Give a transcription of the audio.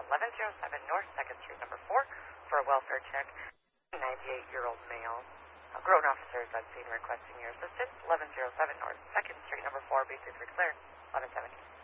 1107 North 2nd Street, number 4, for a welfare check. 98-year-old male. A grown officer is on scene requesting your assistance. 1107 North 2nd Street, number 4, be 3 clear. 1117.